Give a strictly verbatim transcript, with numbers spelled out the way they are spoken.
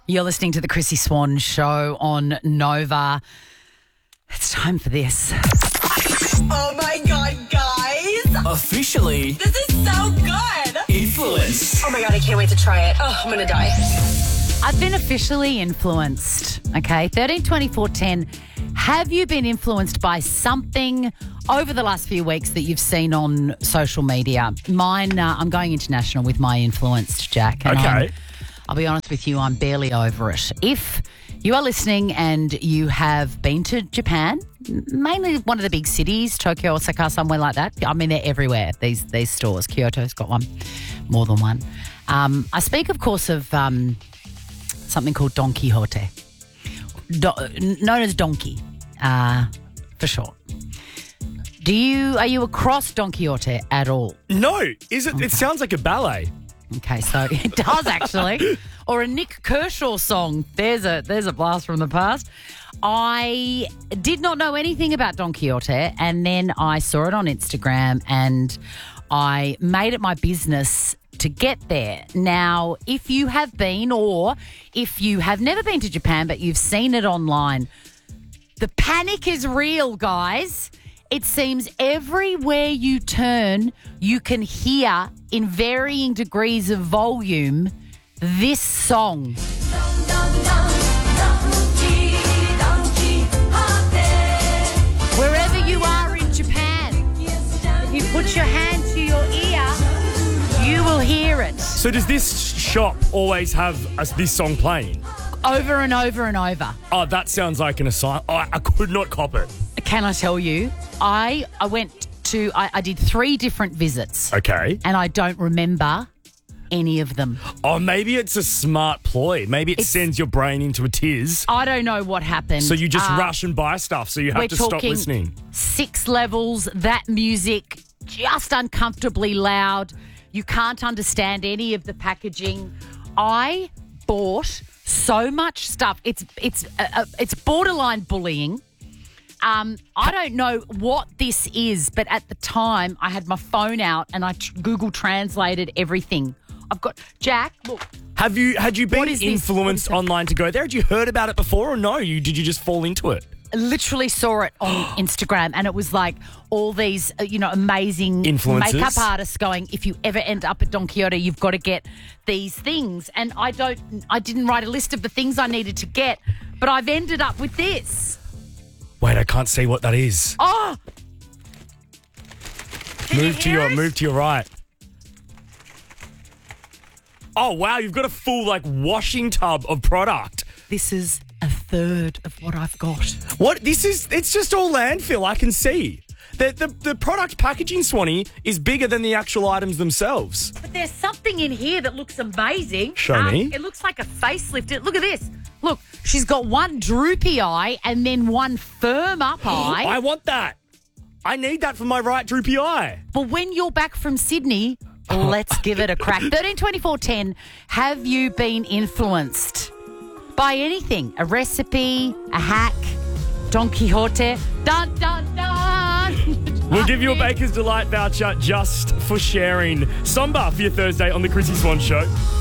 You're listening to the Chrissy Swan Show on Nova. It's time for this. Oh my God, guys. Officially This is so good. influenced. Oh my God, I can't wait to try it. Oh, I'm going to die. I've been officially influenced, okay? thirteen twenty-four ten. Have you been influenced by something over the last few weeks that you've seen on social media? Mine, uh, I'm going international with my influenced, Jack. And Okay. I'm, I'll be honest with you, I'm barely over it. If you are listening and you have been to Japan, mainly one of the big cities, Tokyo, Osaka, somewhere like that. I mean, they're everywhere, these these stores. Kyoto's got one, more than one. Um, I speak, of course, of um, something called Don Quixote, Do- known as Donkey, uh, for short. Do you are you across Don Quixote at all? No, is it? It sounds like a ballet. Okay, so it does actually. Or a Nick Kershaw song. There's a there's a blast from the past. I did not know anything about Don Quixote, and then I saw it on Instagram, and I made it my business to get there. Now, if you have been, or if you have never been to Japan but you've seen it online, the panic is real, guys. It seems everywhere you turn, you can hear in varying degrees of volume this song. Wherever you are in Japan, if you put your hand to your ear, you will hear it So does this shop always have a, this song playing? over and over and over. Oh, that sounds like an assign. Oh, I could not cop it. Can I tell you, I I went to, I, I did three different visits. Okay. And I don't remember any of them. Oh, maybe it's a smart ploy. Maybe it It's- sends your brain into a tiz. I don't know what happened. So you just Uh, rush and buy stuff, so you We're have to stop talking listening. six levels, that music just uncomfortably loud. You can't understand any of the packaging. I bought so much stuff. It's it's uh, uh, it's borderline bullying. Um, I don't know what this is, but at the time I had my phone out and I t- Google translated everything. I've got Jack. Look, Have you had you been What is this? What influenced is it? online to go there? Had you heard about it before, or no? You did you just fall into it? I literally saw it on Instagram, and it was like all these, uh, you know, amazing Influencers. makeup artists going, if you ever end up at Don Quixote, you've got to get these things. And I don't, I didn't write a list of the things I needed to get, but I've ended up with this. Wait, I can't see what that is. Oh, Can move you to hear your it? move to your right. Oh wow, you've got a full like washing tub of product. this is a third of what I've got. What this is? It's just all landfill. I can see. The, the, the product packaging, Swanee, is bigger than the actual items themselves. But there's something in here that looks amazing. Show Um, me. It looks like a facelift. It- Look at this. Look, she's got one droopy eye and then one firm up eye. I want that. I need that for my right droopy eye. But when you're back from Sydney, let's give it a crack. thirteen twenty-four ten, have you been influenced by anything? A recipe, a hack, Don Quixote? Dun, dun, dun! We'll give you a Baker's Delight voucher just for sharing Samba for your Thursday on the Chrissy Swan Show.